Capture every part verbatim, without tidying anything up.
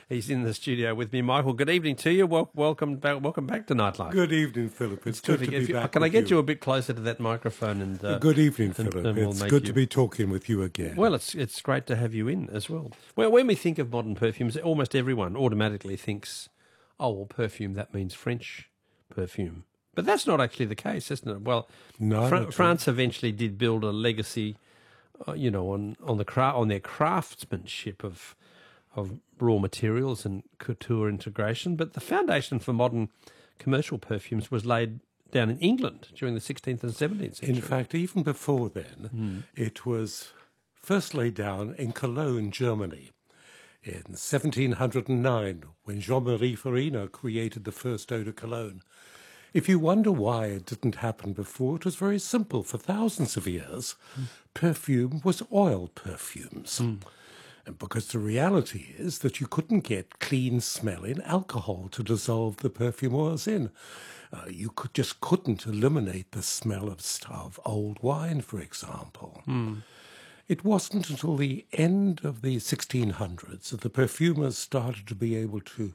He's in the studio with me. Michael, good evening to you. Wel- welcome back Welcome back to Nightlife. Good evening, Philip. It's, it's good, good to be you, back Can with I get you. you a bit closer to that microphone? And uh, Good evening, and, Philip. and we'll it's good you... to be talking with you again. Well, it's it's great to have you in as well. Well, when we think of modern perfumes, almost everyone automatically thinks, oh, well, perfume, that means French perfume. But that's not actually the case, isn't it? Well, no, Fr- France eventually did build a legacy, uh, you know, on on the cra- on their craftsmanship of of raw materials and couture integration. But the foundation for modern commercial perfumes was laid down in England during the sixteenth and seventeenth century. In fact, even before then, mm. it was first laid down in Cologne, Germany, in seventeen oh nine, when Jean-Marie Farina created the first eau de cologne. If you wonder why it didn't happen before, it was very simple. For thousands of years, mm. perfume was oil perfumes. Mm. And because the reality is that you couldn't get clean-smelling alcohol to dissolve the perfume oils in. Uh, you could just couldn't eliminate the smell of, of old wine, for example. Mm. It wasn't until the end of the sixteen hundreds that the perfumers started to be able to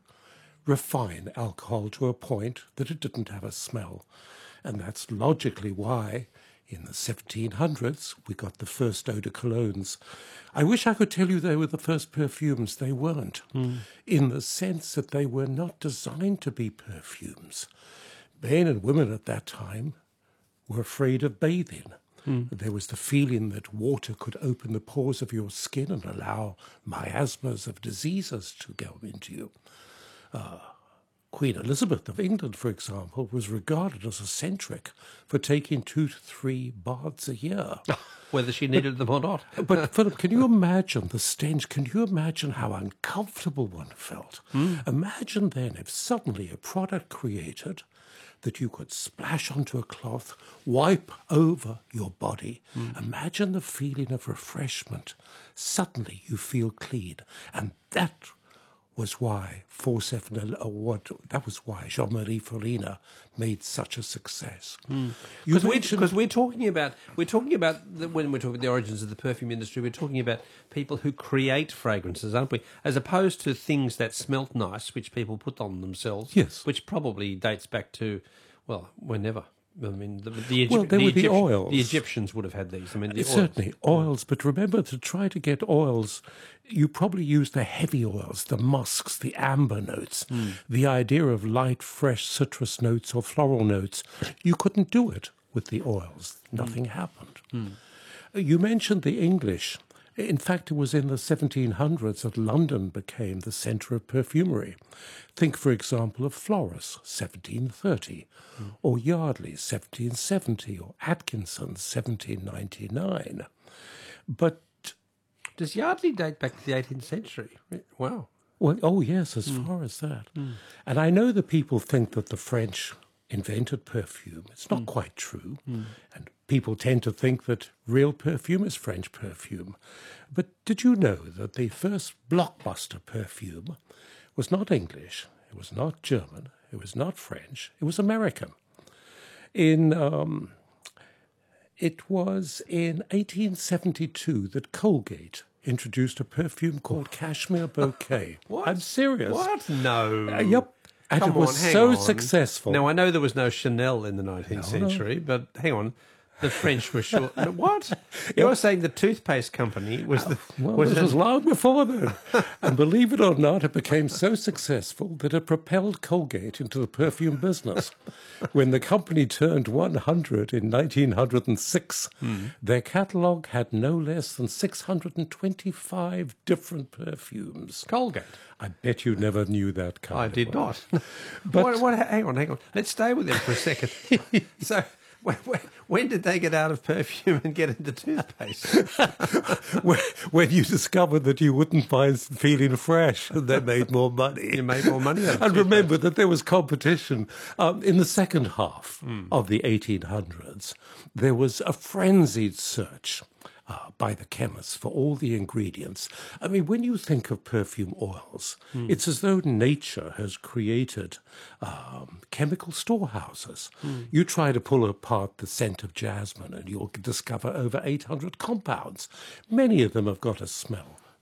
refine alcohol to a point that it didn't have a smell. And that's logically why, in the seventeen hundreds, we got the first eau de colognes. I wish I could tell you they were the first perfumes. They weren't, mm. in the sense that they were not designed to be perfumes. Men and women at that time were afraid of bathing. Mm. There was the feeling that water could open the pores of your skin and allow miasmas of diseases to go into you. Uh, Queen Elizabeth of England, for example, was regarded as eccentric for taking two to three baths a year. Whether she needed but, them or not. But, Philip, can you imagine the stench? Can you imagine how uncomfortable one felt? Mm. Imagine then if suddenly a product created that you could splash onto a cloth, wipe over your body. Mm. Imagine the feeling of refreshment. Suddenly you feel clean. And that was why four seven, or what, that was why Jean-Marie Farina made such a success. Because mm. we, we're talking about we're talking about the, when we're talking about the origins of the perfume industry, we're talking about people who create fragrances, aren't we? As opposed to things that smelt nice, which people put on themselves. Yes, which probably dates back to, well, whenever. I mean, the, the, Egypt, well, they the, were Egypt, the oils. The Egyptians would have had these. I mean, the oils. Certainly, oils. But remember, to try to get oils, you probably use the heavy oils, the musks, the amber notes, mm. the idea of light, fresh citrus notes or floral notes. You couldn't do it with the oils. Nothing mm. happened. Mm. You mentioned the English. In fact, it was in the seventeen hundreds that London became the centre of perfumery. Think, for example, of Floris, seventeen thirty, mm. or Yardley, seventeen seventy, or Atkinson, seventeen ninety-nine. But does Yardley date back to the eighteenth century? Wow. Well, oh, yes, as mm. far as that. Mm. And I know that people think that the French invented perfume. It's not mm. quite true. Mm. And people tend to think that real perfume is French perfume. But did you know that the first blockbuster perfume was not English, it was not German, it was not French, it was American. In um, it was in eighteen seventy-two that Colgate introduced a perfume called Cashmere Bouquet. What? I'm serious. What? No. Uh, yep. And Come it was on, hang so on. successful. Now, I know there was no Chanel in the nineteenth No, no. century, but hang on. The French were sure. What? You're Yep. saying the toothpaste company was the. Well, was it it- was long before then. And believe it or not, it became so successful that it propelled Colgate into the perfume business. When the company turned one hundred in nineteen oh six, mm. their catalogue had no less than six hundred twenty-five different perfumes. Colgate. I bet you never knew that kind I of did one. not. But what, what, hang on, hang on. Let's stay with them for a second. So, when, when, when did they get out of perfume and get into toothpaste? when, when you discovered that you wouldn't find feeling fresh, and they made more money. You made more money out of And toothpaste. remember that there was competition. Um, in the second half mm. of the eighteen hundreds, there was a frenzied search uh, by the chemists for all the ingredients. I mean, when you think of perfume oils, mm. it's as though nature has created um, chemical storehouses. Mm. You try to pull apart the scent of jasmine and you'll discover over eight hundred compounds. Many of them have got a smell.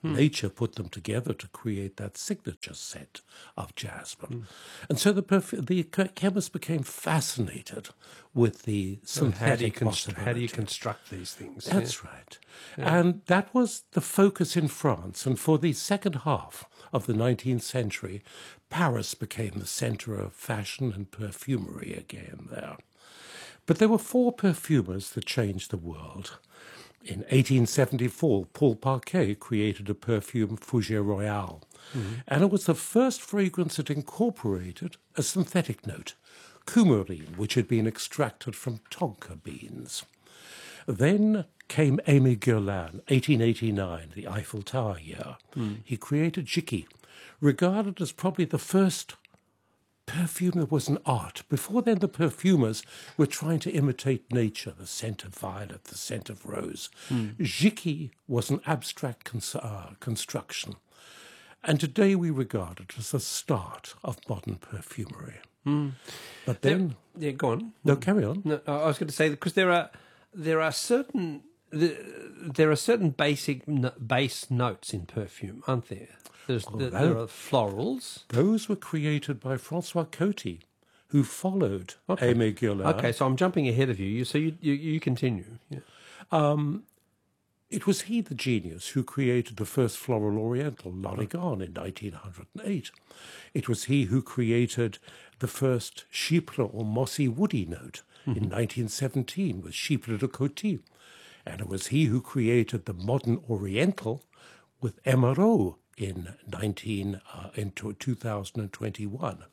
Nature put them together to create that signature scent of jasmine. And so the perf- the chemists became fascinated with the synthetic How do you const- possibility. how do you construct these things? That's right. And that was the focus in France. And for the second half of the nineteenth century, Paris became the center of fashion and perfumery again there. But there were four perfumers that changed the world. In eighteen seventy-four, Paul Parquet created a perfume, Fougère Royale, mm-hmm. and it was the first fragrance that incorporated a synthetic note, coumarine, which had been extracted from tonka beans. Then came Aimé Guerlain, eighteen eighty-nine, the Eiffel Tower year. Mm. He created Jicky, regarded as probably the first perfume that was an art. Before then, the perfumers were trying to imitate nature, the scent of violet, the scent of rose. Mm. Jicky was an abstract cons- uh, construction. And today we regard it as the start of modern perfumery. Mm. But then... Yeah, yeah, go on. No, carry on. No, I was going to say, because there are, there are certain... There are certain basic base notes in perfume, aren't there? There's, oh, there, there are florals. Those were created by Francois Coty, who followed okay. Aimé Guerlain. Okay, so I'm jumping ahead of you. So you you, you continue. Yeah. Um, it was he, the genius, who created the first floral oriental, L'Origan, in nineteen oh eight. It was he who created the first chypre or mossy woody note mm-hmm. in nineteen seventeen with Chypre de Coty. And it was he who created the modern oriental with Emeraude in nineteen uh, into two thousand twenty-one.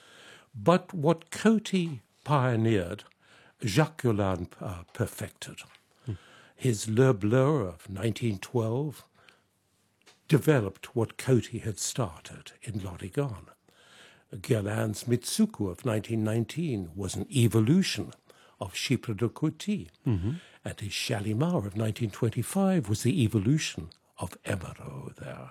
But what Coty pioneered, Jacques Guerlain uh, perfected. Hmm. His Le Bleu of nineteen twelve developed what Coty had started in L'Origan. Guerlain's Mitsuko of nineteen nineteen was an evolution of Chypre de Coty. Mm-hmm. And his Shalimar of nineteen twenty-five was the evolution of Emeraude there.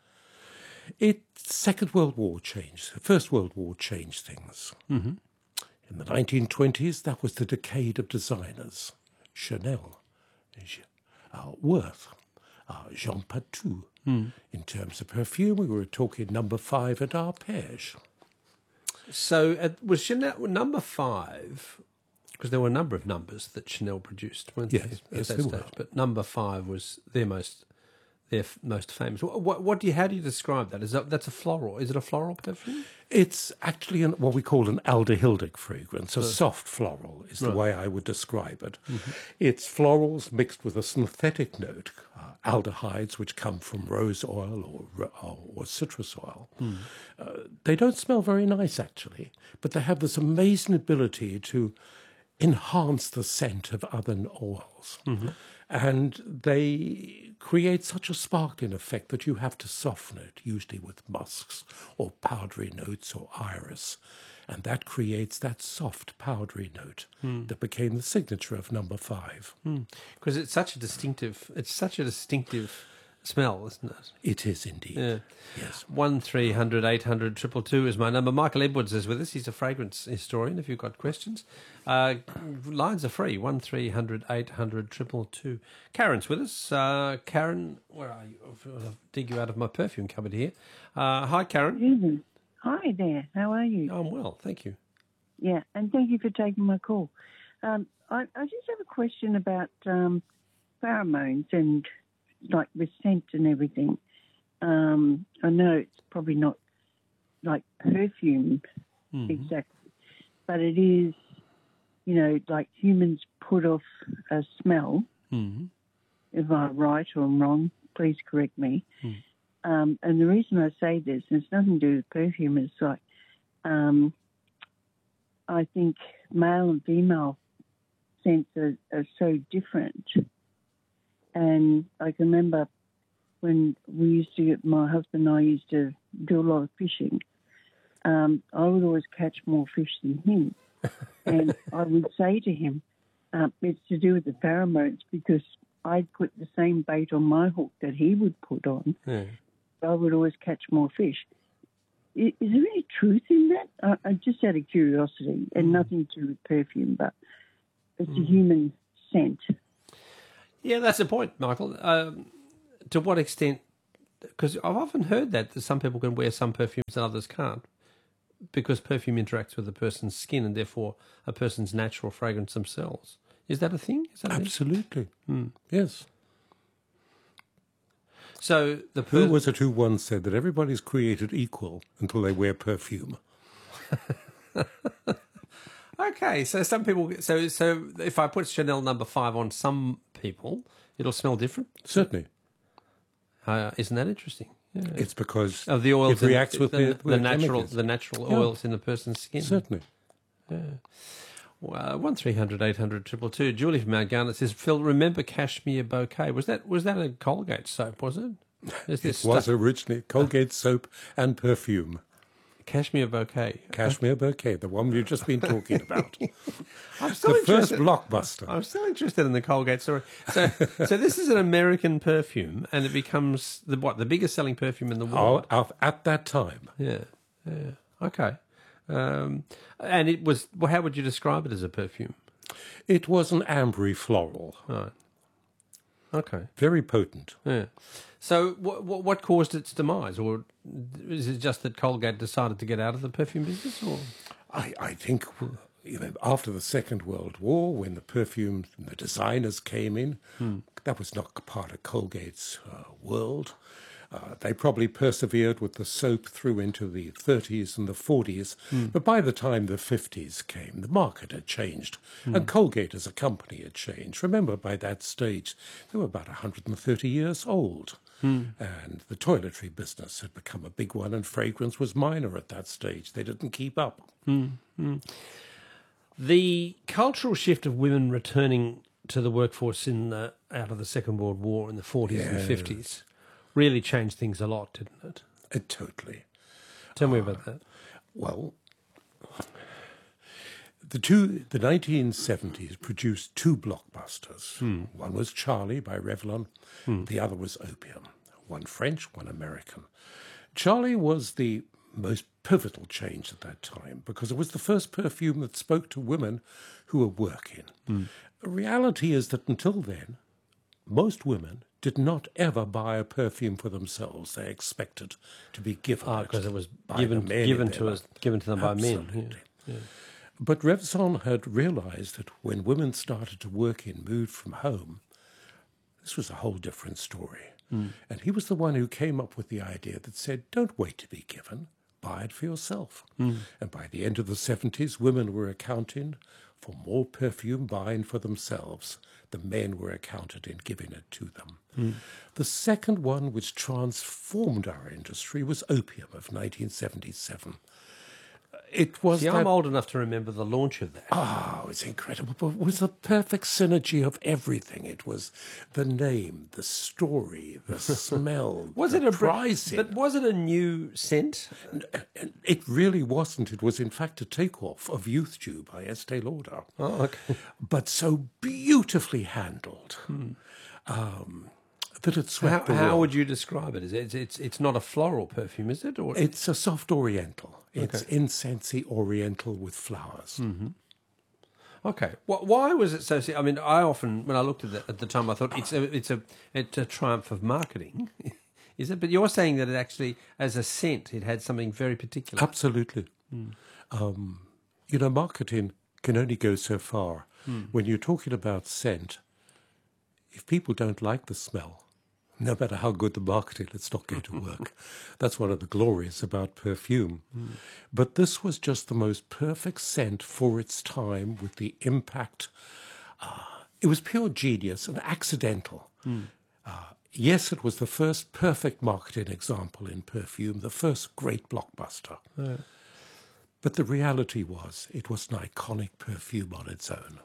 It, Second World War changed, the First World War changed things. Mm-hmm. In the nineteen twenties, that was the decade of designers. Chanel, uh, Worth, uh, Jean Patou. Mm. In terms of perfume, we were talking number five at Arpège. So uh, was Chanel number five... Because there were a number of numbers that Chanel produced, weren't yes, there, yes, at that stage? were. But number five was their most, their f- most famous. What, what, what do you? How do you describe that? Is that that's a floral? Is it a floral perfume? It's actually an, what we call an aldehildic fragrance. A so, soft floral is the right. way I would describe it. Mm-hmm. It's florals mixed with a synthetic note, uh, aldehydes, which come from rose oil or or, or citrus oil. Mm. Uh, they don't smell very nice, actually, but they have this amazing ability to enhance the scent of other oils. Mm-hmm. And they create such a sparkling effect that you have to soften it, usually with musks or powdery notes or iris. And that creates that soft powdery note mm. that became the signature of number five. Because mm. it's such a distinctive, it's such a distinctive smell, isn't it? It is indeed. Yeah. Yes. One three hundred eight hundred two two two is my number. Michael Edwards is with us. He's a fragrance historian. If you've got questions, uh, lines are free. One three hundred eight hundred two two two. Karen's with us. Uh, Karen, where are you? I'll dig you out of my perfume cupboard here. Uh, hi, Karen. Good evening. Hi there. How are you? I'm well, thank you. Yeah, and thank you for taking my call. Um, I, I just have a question about um, pheromones and like the scent and everything. Um, I know it's probably not like perfume mm-hmm. exactly, but it is, you know, like humans put off a smell. Mm-hmm. If I'm right or I'm wrong, please correct me. Mm. Um, and the reason I say this, and it's nothing to do with perfume, it's like um, I think male and female scents are, are so different. And I can remember when we used to get, my husband and I used to do a lot of fishing, um, I would always catch more fish than him. And I would say to him, um, it's to do with the pheromones because I'd put the same bait on my hook that he would put on. Yeah. So I would always catch more fish. Is, is there any truth in that? Uh, uh, just out of curiosity, and mm. nothing to do with perfume, but it's mm. a human scent. Yeah, that's the point, Michael. Um, to what extent because I've often heard that, that some people can wear some perfumes and others can't, because perfume interacts with a person's skin and therefore a person's natural fragrance themselves. Is that a thing? Is that a Absolutely. thing? Yes. So the per- Who was it who once said that everybody's created equal until they wear perfume? Okay, so some people. So so if I put Chanel Number Five on some people, it'll smell different. Certainly. Uh, isn't that interesting? Yeah. It's because Of the oils, it reacts in, with the, the, the, with the natural, chemicals. the natural Yeah. oils in the person's skin. Certainly. Well, one three hundred eight hundred triple two. Julie from Mount Garnet says, "Phil, remember Cashmere Bouquet? Was that was that a Colgate soap? Was it? Is It this was stuff- originally Colgate soap and perfume. Cashmere Bouquet? Cashmere Bouquet, the one we've just been talking about. I'm still The first interested- blockbuster. I'm still interested in the Colgate story. So, so this is an American perfume, and it becomes the what the biggest selling perfume in the world. Oh, at that time. Yeah, yeah, okay. Um, and it was. Well, how would you describe it as a perfume? It was an ambery floral, Right. Okay. very potent. Yeah. So, what what, what caused its demise, or is it just that Colgate decided to get out of the perfume business, or? I, I think, you know, after the Second World War, when the perfumes and the designers came in, that was not part of Colgate's uh, world. Uh, they probably persevered with the soap through into the thirties and the forties, but by the time the fifties came, the market had changed, and Colgate as a company had changed. Remember, by that stage, they were about one hundred thirty years old, and the toiletry business had become a big one, and fragrance was minor at that stage. They didn't keep up. The cultural shift of women returning to the workforce in the, out of the Second World War in the forties and Yes. fifties really changed things a lot, didn't it? Uh, totally. Tell me about that. Well, the two the nineteen seventies produced two blockbusters. One was Charlie by Revlon, the other was Opium. One French, one American. Charlie was the most pivotal change at that time because it was the first perfume that spoke to women who were working. The reality is that until then, most women did not ever buy a perfume for themselves. They expected to be given Ah, it because it was by given the men given in to their us, given to them by men. Absolutely. Yeah. But Revson had realized that when women started to work in Mood from Home, this was a whole different story. And he was the one who came up with the idea that said, don't wait to be given, buy it for yourself. And by the end of the seventies, women were accounting for more perfume buying for themselves. The men were accounted in giving it to them. The second one, which transformed our industry, was Opium of nineteen seventy-seven. It was See, that I'm old enough to remember the launch of that. Oh, it's incredible. But it was the perfect synergy of everything. It was the name, the story, the smell, was the it a br- pricing. But was it a new scent? And it really wasn't. It was, in fact, a takeoff of Youth Dew by Estee Lauder. Oh, okay. But so beautifully handled um, that it How, swept the how world. would you describe it? Is it it's it's not a floral perfume, is it? Or It's a soft oriental. It's incensey oriental with flowers. okay. Wh- Why was it so? I mean, I often when I looked at it at the time, I thought it's a it's a it's a triumph of marketing, is it? But you're saying that it actually, as a scent, it had something very particular. Absolutely. Um, you know, marketing can only go so far. When you're talking about scent, if people don't like the smell, no matter how good the marketing, it's not going to work. That's one of the glories about perfume. But this was just the most perfect scent for its time with the impact. Uh, it was pure genius and accidental. Uh, yes, it was the first perfect marketing example in perfume, the first great blockbuster. But the reality was it was an iconic perfume on its own.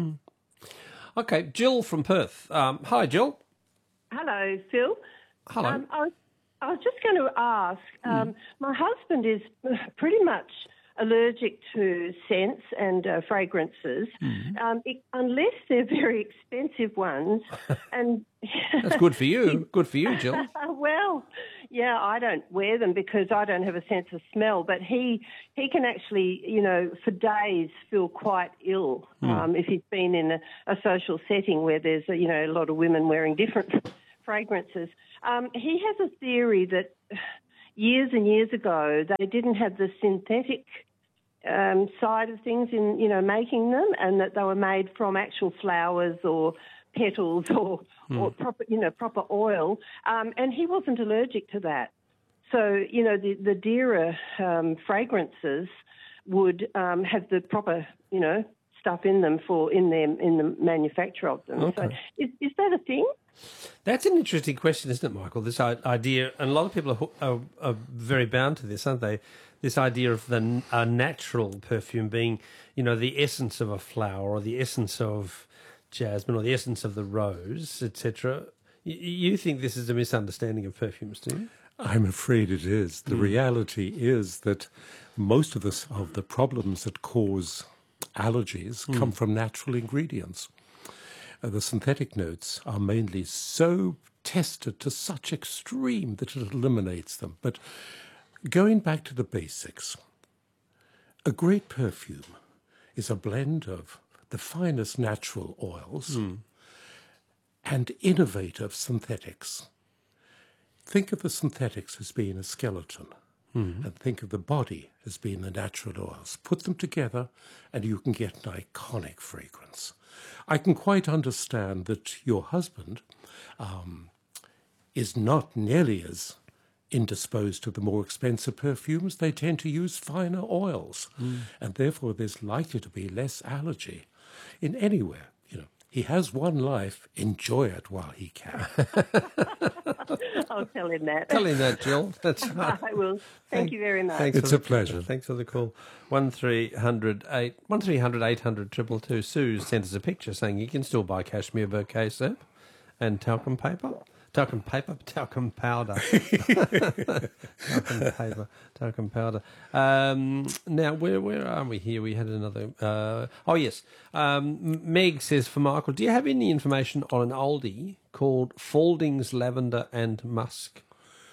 Okay, Jill from Perth. Um, hi, Jill. Hello, Phil. Hello. Um, I, was, I was just going to ask, um, my husband is pretty much allergic to scents and uh, fragrances, um, it, unless they're very expensive ones. And That's good for you. Good for you, Jill. well, yeah, I don't wear them because I don't have a sense of smell. But he he can actually, you know, for days feel quite ill um, if he's been in a, a social setting where there's, a, you know, a lot of women wearing different fragrances. Um, he has a theory that years and years ago they didn't have the synthetic um, side of things in, you know, making them, and that they were made from actual flowers or petals or, mm. or proper, you know, proper oil. Um, and he wasn't allergic to that. So, you know, the, the dearer um, fragrances would um, have the proper, you know, stuff in them for in them in the manufacture of them. Okay. So, is, is that a thing? That's an interesting question, isn't it, Michael? This idea, and a lot of people are, are, are very bound to this, aren't they? This idea of the a natural perfume being, you know, the essence of a flower or the essence of jasmine or the essence of the rose, et cetera. You, you think this is a misunderstanding of perfumes, do you? I'm afraid it is. The mm. reality is that most of the, of the problems that cause allergies mm. come from natural ingredients. Uh, the synthetic notes are mainly so tested to such extreme that it eliminates them. But going back to the basics, a great perfume is a blend of the finest natural oils mm. and innovative synthetics. Think of the synthetics as being a skeleton, mm. and think of the body as being the natural oils. Put them together and you can get an iconic fragrance. I can quite understand that your husband um, is not nearly as indisposed to the more expensive perfumes. They tend to use finer oils, mm. and therefore there's likely to be less allergy in anywhere. You know, he has one life. Enjoy it while he can. I'll tell him that. Tell him that, Jill. That's right. I will. Thank, Thank you very much. It's the, a pleasure. Thanks for the call. One three hundred eight one three hundred eight hundred triple two. Sue sent us a picture saying you can still buy cashmere bouquet soap and talcum paper. Talcum paper, talcum powder. talcum paper, talcum powder. Um, now, where where are we here? We had another... Uh, oh, yes. Um, Meg says for Michael, do you have any information on an oldie called Falding's Lavender and Musk?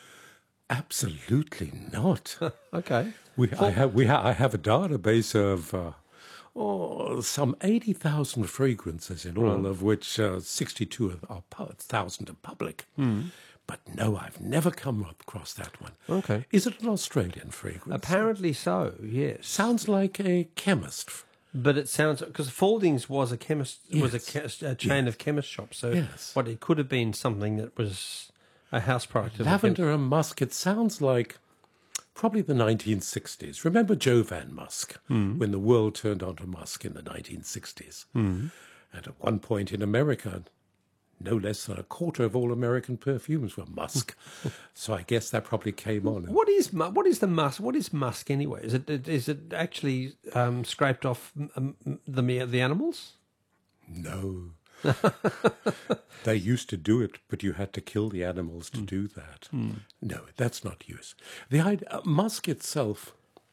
Absolutely not. Okay. We, I, have, we ha- I have a database of... Uh, Oh, some eighty thousand fragrances in all, right. of which uh, sixty-two thousand are public. Mm. But no, I've never come across that one. Okay. Is it an Australian fragrance? Apparently so, yes. Sounds like a chemist. But it sounds... Because Falding's was a chemist, yes. was a, a chain yes. of chemist shops. So yes. what it could have been something that was a house product. Lavender and musk, it sounds like... Probably the nineteen sixties. Remember Jovan musk, mm. when the world turned onto musk in the nineteen sixties. Mm. And at one point in America, no less than a quarter of all American perfumes were musk. So I guess that probably came on. What is what is the musk? What is musk anyway? Is it is it actually um, scraped off um, the the animals? No. They used to do it, but you had to kill the animals to mm. do that. Mm. No, that's not use. The idea, uh, musk itself,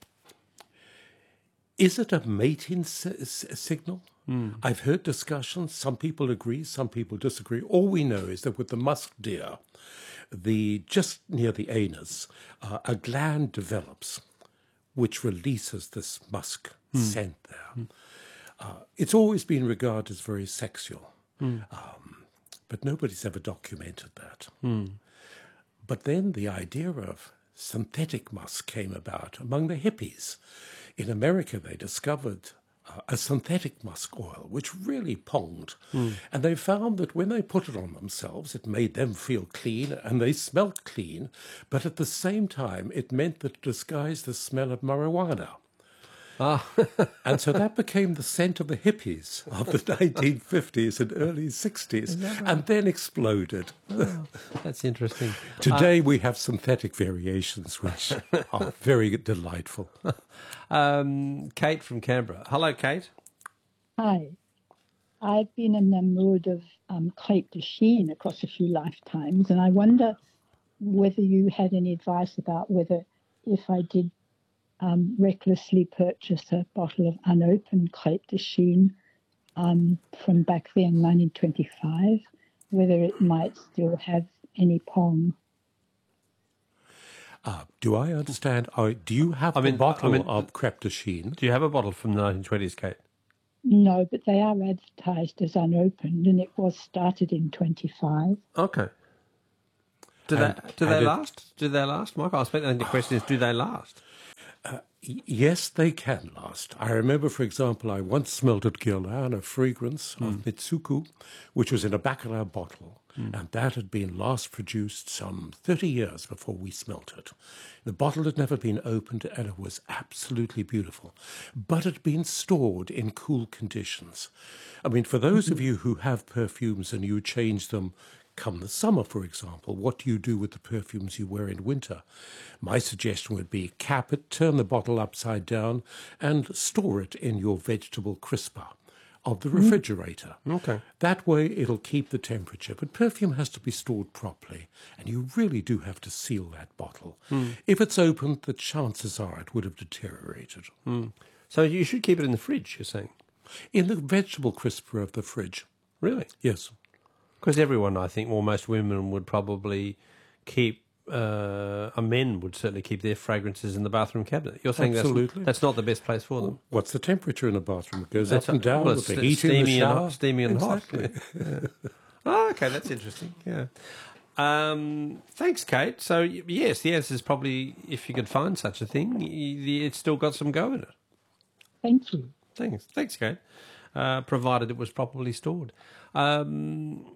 is it a mating s- s- signal? Mm. I've heard discussions. Some people agree, some people disagree. All we know is that with the musk deer, the just near the anus, uh, a gland develops, which releases this musk mm. scent there. Mm. Uh, it's always been regarded as very sexual. Mm. Um, but nobody's ever documented that. Mm. But then the idea of synthetic musk came about among the hippies. In America, they discovered uh, a synthetic musk oil, which really ponged. Mm. And they found that when they put it on themselves, it made them feel clean, and they smelt clean. But at the same time, it meant that it disguised the smell of marijuana. Ah. And so that became the scent of the hippies of the nineteen fifties and early sixties, right? And then exploded. Oh, that's interesting. Today uh, we have synthetic variations, which are very delightful. Um, Kate from Canberra. Hello, Kate. Hi. I've been in the mood of um, crêpe de chine across a few lifetimes, and I wonder whether you had any advice about whether if I did Um, recklessly purchase a bottle of unopened crêpe de chine um, from back then, nineteen twenty-five, whether it might still have any pong. Uh, do I understand? Uh, do you have I mean, a bottle I mean, of crêpe de chine? Do you have a bottle from the nineteen twenties, Kate? No, but they are advertised as unopened, and it was started in twenty-five. Okay. Do And- they do and they it- last? Do they last, Michael? I expect the question is, do they last? Y- Yes, they can last. I remember, for example, I once smelt at Guerlain a fragrance of Mitsuku, which was in a baccarat bottle, and that had been last produced some thirty years before we smelt it. The bottle had never been opened, and it was absolutely beautiful, but it had been stored in cool conditions. I mean, for those of you who have perfumes and you change them come the summer, for example, what do you do with the perfumes you wear in winter? My suggestion would be cap it, turn the bottle upside down, and store it in your vegetable crisper of the refrigerator. Okay. That way it'll keep the temperature. But perfume has to be stored properly, and you really do have to seal that bottle. If it's opened, the chances are it would have deteriorated. So you should keep it in the fridge, you're saying? In the vegetable crisper of the fridge, Really? yes. Because everyone, I think, or most women would probably keep, uh, uh, men would certainly keep their fragrances in the bathroom cabinet. You're saying Absolutely. that's, that's not the best place for them? What's the temperature in the bathroom? It goes That's up and down well, with the it's heat in the steamy and shower. hot, steamy and Exactly. hot. Yeah. Oh, okay, that's interesting. Yeah. Um, thanks, Kate. So y- yes, the answer is probably if you could find such a thing, y- y- it's still got some go in it. Thank you. Thanks, thanks, Kate. Uh, provided it was properly stored. Um,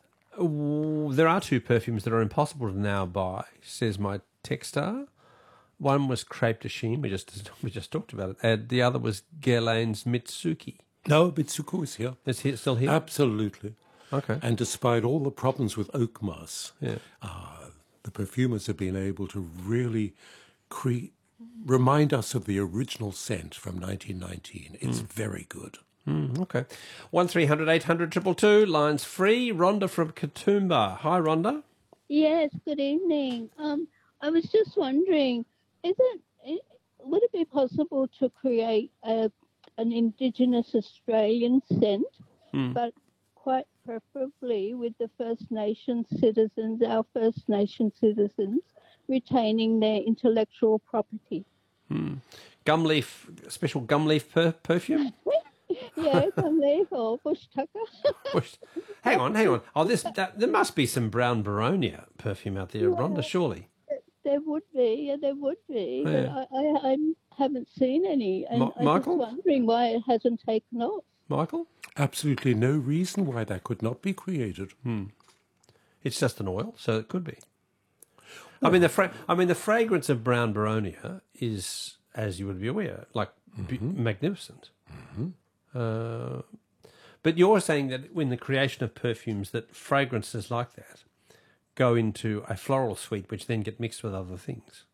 w- there are two perfumes that are impossible to now buy, says my texter. One was Crepe de Chine, we just we just talked about it, and the other was Guerlain's Mitsuki. No, Mitsuku is here. It's here, still here? Absolutely. Okay. And despite all the problems with oak moss, Yeah. uh, the perfumers have been able to really cre- remind us of the original scent from nineteen nineteen. It's very good. Mm, okay. one three hundred eight hundred two two two, lines free. Rhonda from Katoomba. Hi, Rhonda. Yes, good evening. Um, I was just wondering, is it, it would it be possible to create a, an Indigenous Australian scent, Hmm. but quite preferably with the First Nation citizens, our First Nation citizens, retaining their intellectual property? Gumleaf, special gumleaf per- perfume? Yeah, Gumleaf or Bush Tucker. Bush- hang on, hang on. Oh, this that, there must be some brown Baronia perfume out there, Rhonda, surely. There would be, yeah, there would be, Yeah. but I, I, I haven't seen any, and Ma- I'm Michael? just wondering why it hasn't taken off. Michael? Absolutely no reason why that could not be created. It's just an oil, so it could be. I mean, the fra- I mean, the fragrance of brown Baronia is, as you would be aware, like be- magnificent. Uh, but you're saying that in the creation of perfumes, that fragrances like that go into a floral suite, which then get mixed with other things.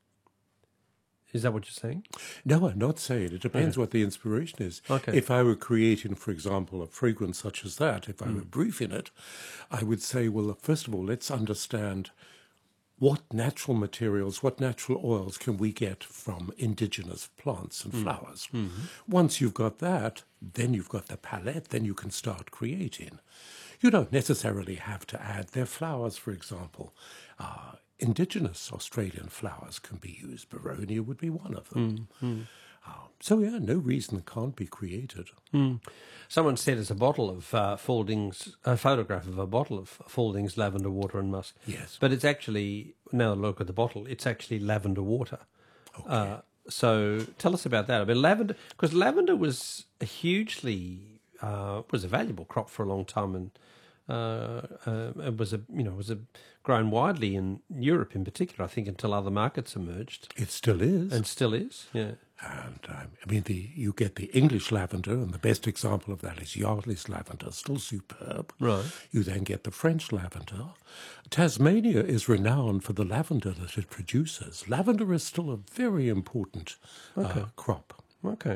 Is that what you're saying? No, I'm not saying. It depends what the inspiration is. Okay. If I were creating, for example, a fragrance such as that, if I were briefing it, I would say, well, first of all, let's understand what natural materials, what natural oils can we get from indigenous plants and flowers. Once you've got that, then you've got the palette, then you can start creating. You don't necessarily have to add their flowers, for example. Uh, indigenous Australian flowers can be used. Baronia would be one of them. Uh, so, yeah, no reason it can't be created. Someone said it's a bottle of uh, Faulding's, a photograph of a bottle of Faulding's lavender water and musk. Yes. But it's actually, now look at the bottle, it's actually lavender water. Uh, so tell us about that. I mean, lavender, because lavender was a hugely, uh, was a valuable crop for a long time, and uh, uh, it was a, you know, it was a, grown widely in Europe in particular, I think, until other markets emerged, It still is. and still is. Yeah. And um, I mean, the you get the English lavender, and the best example of that is Yardley's lavender, still superb. Right. You then get the French lavender. Tasmania is renowned for the lavender that it produces. Lavender is still a very important uh, crop. Okay.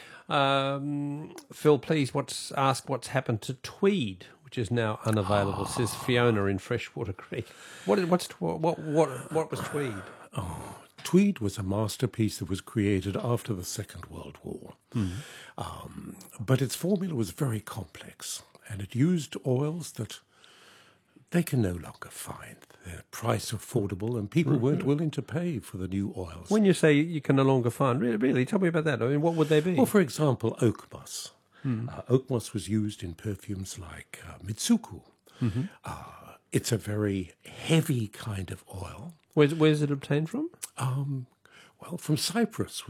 Um, Phil, please, what's ask what's happened to Tweed, which is now unavailable, says Fiona in Freshwater Creek. What is, what's, what, what, what was Tweed? Tweed was a masterpiece that was created after the Second World War. Um, but its formula was very complex, and it used oils that they can no longer find. They're price affordable, and people weren't willing to pay for the new oils. When you say you can no longer find, really, really, tell me about that. I mean, what would they be? Well, for example, oak moss. Uh, oak moss was used in perfumes like uh, Mitsuku. Uh, it's a very heavy kind of oil. Where's, where's it obtained from? Um, well, from Cyprus.